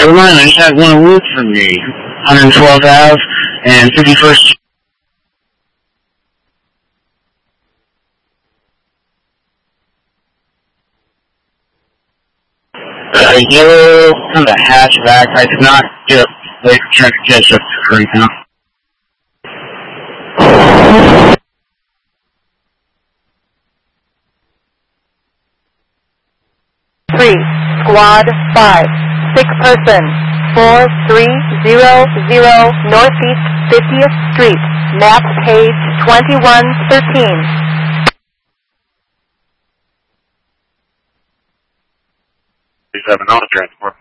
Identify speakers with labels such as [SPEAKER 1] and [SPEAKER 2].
[SPEAKER 1] Never mind, I just had one route from me. 112th Ave and 51st. Yellow on the hatchback. I did not get like trying to catch up to right now.
[SPEAKER 2] Squad 5, 6 person, 4300 Northeast 50th Street, map page 2113.
[SPEAKER 3] Please have a note of transport.